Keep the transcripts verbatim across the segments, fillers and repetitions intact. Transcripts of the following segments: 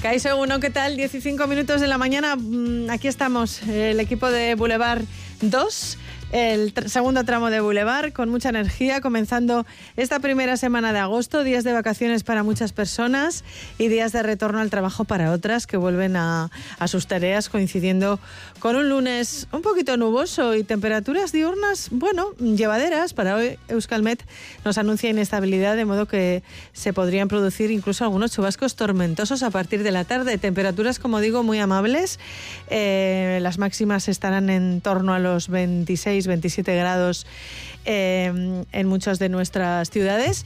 Kaixo, uno, ¿qué tal? dieciséis minutos de la mañana. Aquí estamos, el equipo de Boulevard dos. El tr- segundo tramo de Boulevard, con mucha energía, comenzando esta primera semana de agosto, días de vacaciones para muchas personas y días de retorno al trabajo para otras que vuelven a, a sus tareas, coincidiendo con un lunes un poquito nuboso y temperaturas diurnas, bueno, llevaderas. Para hoy Euskalmet nos anuncia inestabilidad, de modo que se podrían producir incluso algunos chubascos tormentosos a partir de la tarde. Temperaturas, como digo, muy amables. Eh, las máximas estarán en torno a los veintiséis, veintisiete grados eh, en muchas de nuestras ciudades.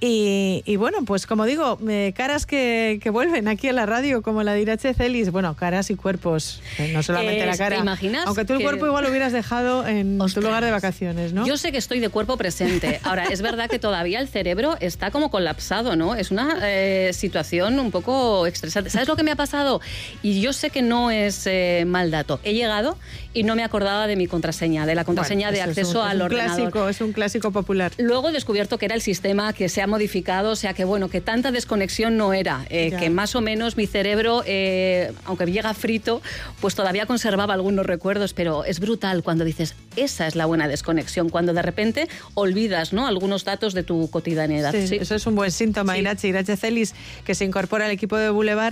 Y, y bueno, pues como digo, eh, caras que, que vuelven aquí a la radio, como la de Irache Celis. Bueno, caras y cuerpos, eh, no solamente eh, la cara. ¿Te imaginas? Aunque tú el que... cuerpo igual lo hubieras dejado en Ostras. tu lugar de vacaciones, ¿no? Yo sé que estoy de cuerpo presente. Ahora, es verdad que todavía el cerebro está como colapsado, ¿no? Es una eh, situación un poco estresante. ¿Sabes lo que me ha pasado? Y yo sé que no es eh, mal dato. He llegado y no me acordaba de mi contraseña, de la contraseña bueno, de acceso es un, al es un ordenador. Clásico, es un clásico popular. Luego he descubierto que era el sistema que se ha modificado, o sea que bueno, que tanta desconexión no era, eh, que más o menos mi cerebro, eh, aunque llega frito, pues todavía conservaba algunos recuerdos, pero es brutal cuando dices, esa es la buena desconexión, cuando de repente olvidas, ¿no?, algunos datos de tu cotidianidad. Sí, sí. Eso es un buen síntoma, sí. Irache, Irache Celis, que se incorpora al equipo de Boulevard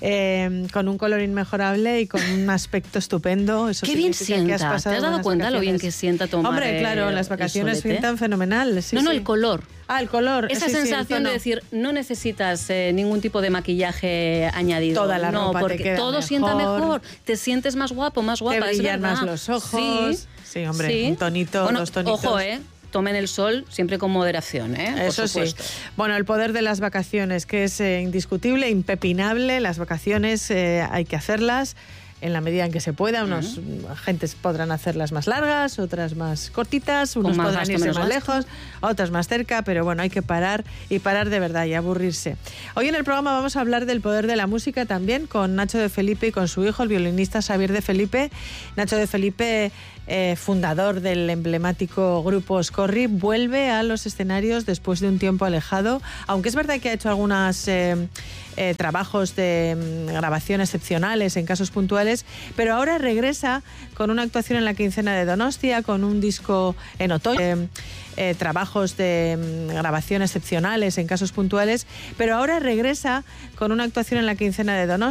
eh, con un color inmejorable y con un aspecto estupendo. Eso Qué bien sienta. Has pasado ¿Te has dado cuenta vacaciones? Lo bien que sienta tomar? Hombre, claro, las vacaciones sientan fenomenal. Sí, no, no, sí. el color. Ah, el color. Esa sí, sensación sí, de decir, no necesitas eh, ningún tipo de maquillaje añadido. Toda la no, ropa porque te queda todo mejor. sienta mejor. Te sientes más guapo, más guapa. Te brillan más los ojos. Sí, sí hombre, sí. un tonito, bueno, dos tonitos. Ojo, ¿eh? Tomen el sol siempre con moderación, ¿eh? Eso sí. Bueno, el poder de las vacaciones, que es eh, indiscutible, impepinable. Las vacaciones eh, hay que hacerlas en la medida en que se pueda. Unos uh-huh. gentes podrán hacerlas más largas, otras más cortitas, unos más podrán gasto, irse más gasto. lejos, otras más cerca, pero bueno, hay que parar y parar de verdad y aburrirse. Hoy en el programa vamos a hablar del poder de la música también con Nacho de Felipe y con su hijo, el violinista Xavier de Felipe. Nacho de Felipe, eh, fundador del emblemático grupo Scorri, vuelve a los escenarios después de un tiempo alejado, aunque es verdad que ha hecho algunos eh, eh, trabajos de um, grabación excepcionales en casos puntuales, pero ahora regresa con una actuación en la quincena de Donostia, con un disco en otoño, eh, eh, trabajos de um, grabación excepcionales en casos puntuales, pero ahora regresa con una actuación en la quincena de Donostia.